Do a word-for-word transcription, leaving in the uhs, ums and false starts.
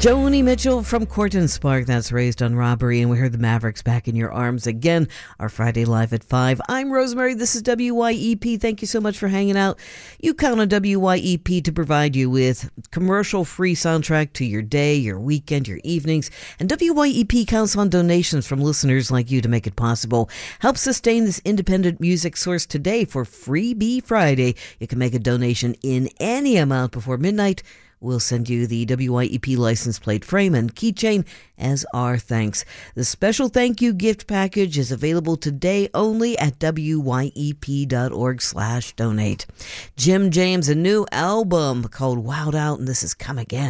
Joni Mitchell from Corton Spark, that's Raised on Robbery, and we heard the Mavericks Back in Your Arms again, our Friday Live at five. I'm Rosemary, this is W Y E P. Thank you so much for hanging out. You count on W Y E P to provide you with commercial-free soundtrack to your day, your weekend, your evenings, and W Y E P counts on donations from listeners like you to make it possible. Help sustain this independent music source today for Freebie Friday. You can make a donation in any amount before midnight. We'll send you the W Y E P license plate frame and keychain as our thanks. The special thank you gift package is available today only at W Y E P dot org slash donate. Jim James, a new album called Wild Out, and this is Come Again.